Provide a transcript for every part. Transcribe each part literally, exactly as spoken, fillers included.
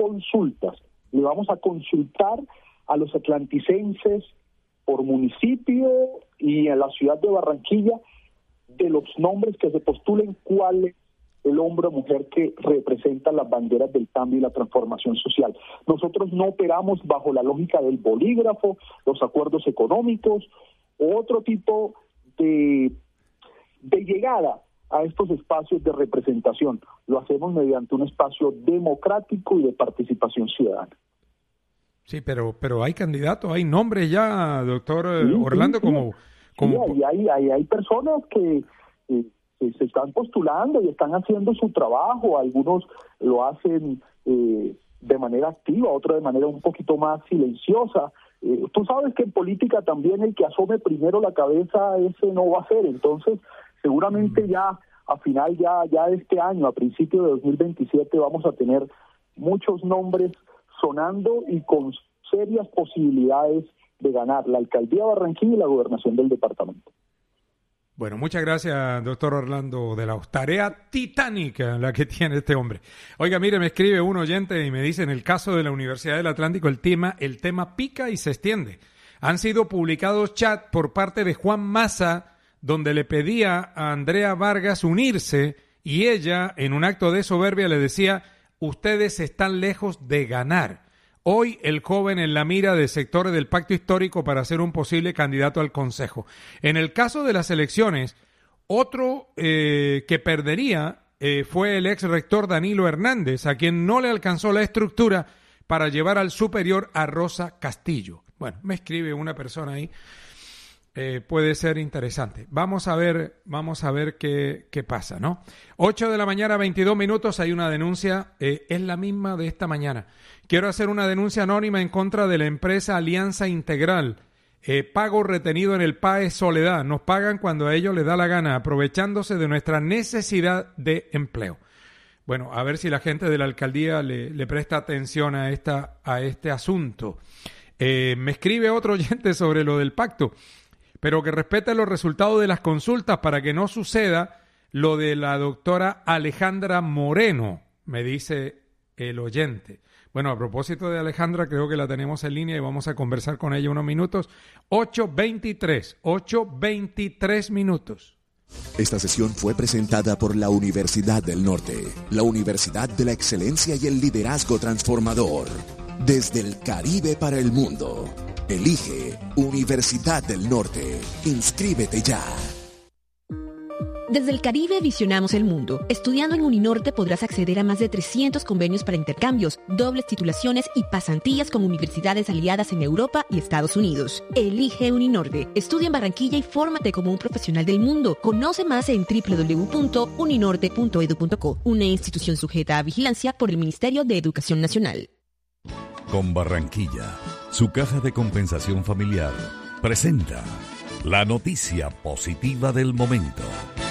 consultas. Le vamos a consultar a los atlanticenses por municipio y en la ciudad de Barranquilla de los nombres que se postulen, cuál es el hombre o mujer que representa las banderas del cambio y la transformación social. Nosotros no operamos bajo la lógica del bolígrafo, los acuerdos económicos o otro tipo de, de llegada a estos espacios de representación. Lo hacemos mediante un espacio democrático y de participación ciudadana. Sí, pero pero hay candidatos, hay nombres ya, doctor sí, Orlando, sí, sí. como... como... Sí, hay, hay, hay personas que, que, que se están postulando y están haciendo su trabajo, algunos lo hacen eh, de manera activa, otros de manera un poquito más silenciosa. Eh, tú sabes que en política también el que asome primero la cabeza, ese no va a ser, entonces seguramente mm. ya a final ya, ya de este año, a principio de dos mil veintisiete, vamos a tener muchos nombres sonando y con serias posibilidades de ganar la alcaldía de Barranquilla y la gobernación del departamento. Bueno, muchas gracias, doctor Orlando de la Tarea titánica la que tiene este hombre. Oiga, mire, me escribe un oyente y me dice, en el caso de la Universidad del Atlántico, el tema, el tema pica y se extiende. Han sido publicados chats por parte de Juan Massa, donde le pedía a Andrea Vargas unirse, y ella, en un acto de soberbia, le decía: ustedes están lejos de ganar. Hoy el joven en la mira de sectores del pacto histórico para ser un posible candidato al Consejo. En el caso de las elecciones, otro eh, que perdería eh, fue el ex rector Danilo Hernández, a quien no le alcanzó la estructura para llevar al superior a Rosa Castillo. Bueno, me escribe una persona ahí. Eh, puede ser interesante. Vamos a ver, vamos a ver qué, qué pasa, ¿no? ocho de la mañana, veintidós minutos, hay una denuncia, eh, es la misma de esta mañana. Quiero hacer una denuncia anónima en contra de la empresa Alianza Integral. Eh, pago retenido en el P A E Soledad. Nos pagan cuando a ellos les da la gana, aprovechándose de nuestra necesidad de empleo. Bueno, a ver si la gente de la alcaldía le, le presta atención a, esta, a este asunto. Eh, me escribe otro oyente sobre lo del pacto, pero que respete los resultados de las consultas para que no suceda lo de la doctora Alejandra Moreno, me dice el oyente. Bueno, a propósito de Alejandra, creo que la tenemos en línea y vamos a conversar con ella unos minutos. ocho veintitrés, ocho veintitrés minutos. Esta sesión fue presentada por la Universidad del Norte, la Universidad de la Excelencia y el Liderazgo Transformador. Desde el Caribe para el mundo. Elige Universidad del Norte. Inscríbete ya. Desde el Caribe visionamos el mundo. Estudiando en Uninorte podrás acceder a más de trescientos convenios para intercambios, dobles titulaciones y pasantías con universidades aliadas en Europa y Estados Unidos. Elige Uninorte. Estudia en Barranquilla y fórmate como un profesional del mundo. Conoce más en doble u doble u doble u punto uninorte punto edu punto co, una institución sujeta a vigilancia por el Ministerio de Educación Nacional. Con Barranquilla, su caja de compensación familiar presenta la noticia positiva del momento.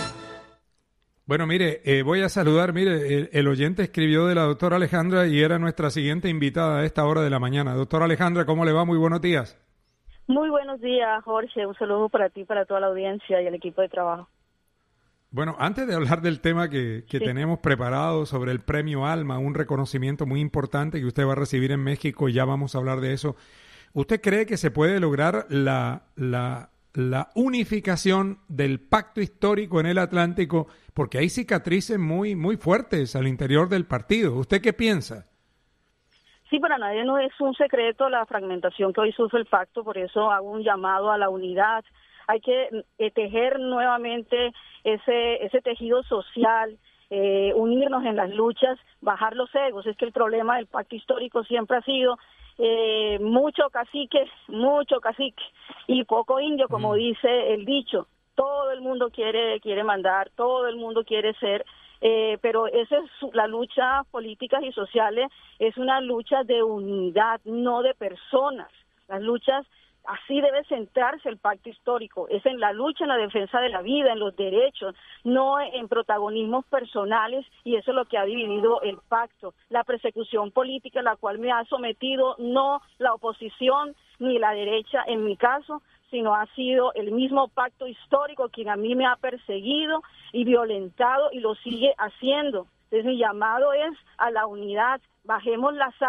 Bueno, mire, eh, voy a saludar, mire, el, el oyente escribió de la doctora Alejandra y era nuestra siguiente invitada a esta hora de la mañana. Doctora Alejandra, ¿cómo le va? Muy buenos días. Muy buenos días, Jorge. Un saludo para ti, para toda la audiencia y el equipo de trabajo. Bueno, antes de hablar del tema que, que sí. tenemos preparado sobre el premio Alma, un reconocimiento muy importante que usted va a recibir en México, y ya vamos a hablar de eso. ¿Usted cree que se puede lograr la, la, la unificación del pacto histórico en el Atlántico? Porque hay cicatrices muy, muy fuertes al interior del partido. ¿Usted qué piensa? Sí, para nadie no es un secreto la fragmentación que hoy sufre el pacto, por eso hago un llamado a la unidad. Hay que eh, tejer nuevamente ese ese tejido social, eh, unirnos en las luchas, bajar los egos. Es que el problema del pacto histórico siempre ha sido eh, mucho cacique, mucho cacique y poco indio, como mm. dice el dicho. Todo el mundo quiere quiere mandar, todo el mundo quiere ser, eh, pero esa es la lucha políticas y sociales, es una lucha de unidad, no de personas. Las luchas, así debe centrarse el pacto histórico, es en la lucha, en la defensa de la vida, en los derechos, no en protagonismos personales, y eso es lo que ha dividido el pacto. La persecución política, la cual me ha sometido no la oposición ni la derecha en mi caso, sino ha sido el mismo pacto histórico quien a mí me ha perseguido y violentado y lo sigue haciendo. Entonces mi llamado es a la unidad, bajemos las